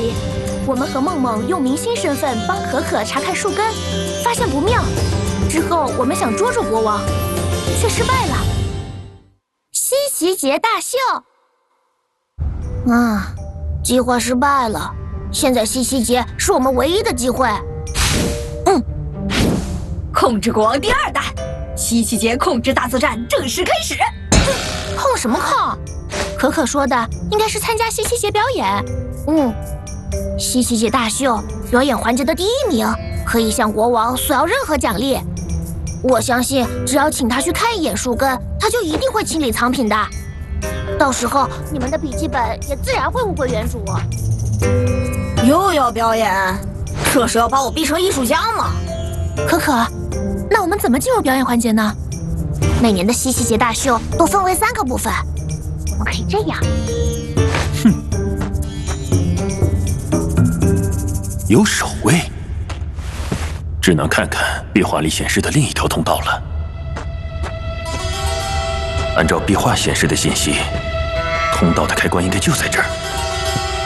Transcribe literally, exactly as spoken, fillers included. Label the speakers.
Speaker 1: 起，我们和梦梦用明星身份帮可可查看树根，发现不妙。之后我们想捉住国王，却失败了。西奇节大秀。啊，计划失败了。现在西奇节是我们唯一的机会。嗯，
Speaker 2: 控制国王第二弹，西奇节控制大作战正式开始。
Speaker 1: 控什么控？可可说的应该是参加西奇节表演。嗯，西奇节大秀表演环节的第一名可以向国王索要任何奖励。我相信只要请他去看一眼树根，他就一定会清理藏品的。到时候你们的笔记本也自然会物归原主。
Speaker 2: 又要表演？这是要把我逼成艺术家吗？
Speaker 1: 可可，那我们怎么进入表演环节呢？每年的西奇节大秀都分为三个部分，我们可以这样。
Speaker 3: 哼，有守卫，只能看看壁画里显示的另一条通道了。按照壁画显示的信息，通道的开关应该就在这儿。